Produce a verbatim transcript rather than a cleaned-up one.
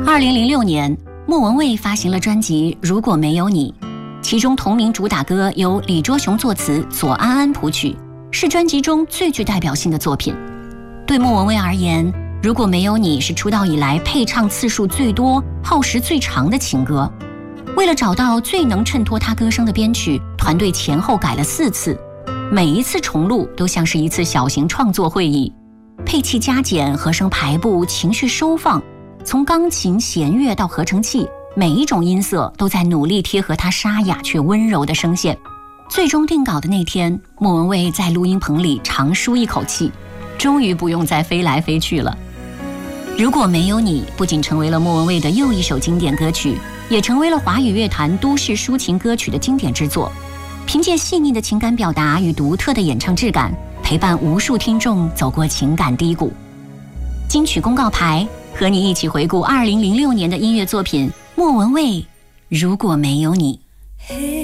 二零零六年，莫文蔚发行了专辑《如果没有你》，其中同名主打歌由李卓雄作词，左安安谱曲，是专辑中最具代表性的作品。对莫文蔚而言，《如果没有你》是出道以来配唱次数最多、耗时最长的情歌。为了找到最能衬托她歌声的编曲，团队前后改了四次，每一次重录都像是一次小型创作会议，配器加减、和声排布、情绪收放，从钢琴、弦乐到合成器，每一种音色都在努力贴合她沙哑却温柔的声线。最终定稿的那天，莫文蔚在录音棚里长舒一口气，终于不用再飞来飞去了。如果没有你，不仅成为了莫文蔚的又一首经典歌曲，也成为了华语乐坛都市抒情歌曲的经典之作。凭借细腻的情感表达与独特的演唱质感，陪伴无数听众走过情感低谷。金曲公告牌，和你一起回顾二零零六年的音乐作品，莫文蔚《如果没有你》。